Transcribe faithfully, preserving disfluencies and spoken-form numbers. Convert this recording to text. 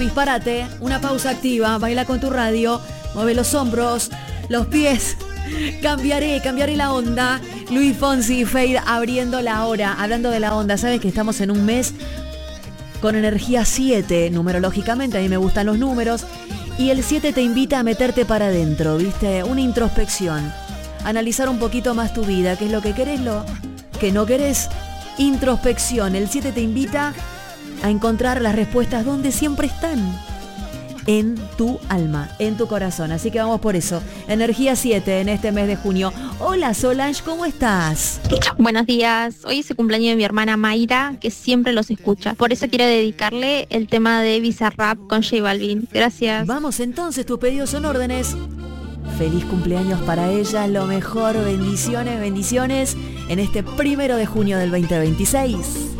Disparate, una pausa activa, baila con tu radio, mueve los hombros, los pies. Cambiaré, cambiaré la onda. Luis Fonsi y Fade abriendo la hora, hablando de la onda. Sabes que estamos en un mes con energía siete, numerológicamente, a mí me gustan los números. Y el siete te invita a meterte para adentro, ¿viste? Una introspección. Analizar un poquito más tu vida, qué es lo que querés, lo que no querés. Introspección. El siete te invita a encontrar las respuestas donde siempre están. En tu alma, en tu corazón. Así que vamos por eso. Energía siete en este mes de junio. Hola Solange, ¿cómo estás? Buenos días. Hoy es el cumpleaños de mi hermana Mayra, que siempre los escucha. Por eso quiero dedicarle el tema de Bizarrap con J Balvin. Gracias. Vamos entonces, tus pedidos son órdenes. Feliz cumpleaños para ella, lo mejor, bendiciones, bendiciones en este primero de junio del veinte veintiséis.